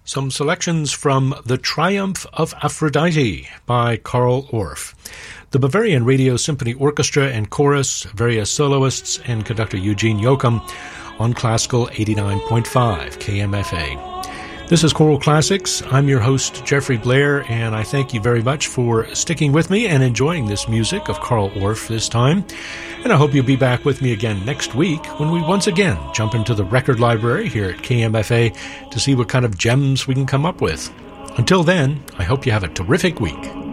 Some selections from The Triumph of Aphrodite by Carl Orff. The Bavarian Radio Symphony Orchestra and Chorus, various soloists, and conductor Eugene Yoakum on Classical 89.5 KMFA. This is Choral Classics. I'm your host, Jeffrey Blair, and I thank you very much for sticking with me and enjoying this music of Carl Orff this time. And I hope you'll be back with me again next week when we once again jump into the record library here at KMFA to see what kind of gems we can come up with. Until then, I hope you have a terrific week.